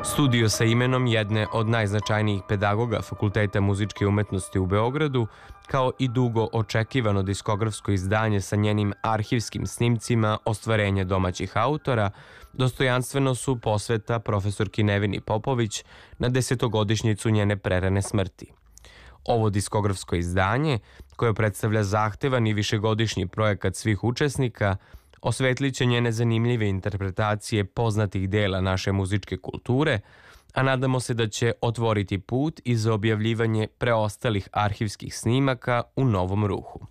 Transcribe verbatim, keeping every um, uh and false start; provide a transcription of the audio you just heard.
Studio sa imenom jedne od najznačajnijih pedagoga Fakulteta muzičke umetnosti u Beogradu, kao i dugo očekivano diskografsko izdanje sa njenim arhivskim snimcima ostvarenja domaćih autora, dostojanstveno su posveta profesorki Neveni Popović na desetogodišnjicu njene prerane smrti. Ovo diskografsko izdanje, koje predstavlja zahtevan i višegodišnji projekat svih učesnika, osvetlit će njene zanimljive interpretacije poznatih dela naše muzičke kulture, a nadamo se da će otvoriti put i za objavljivanje preostalih arhivskih snimaka u novom ruhu.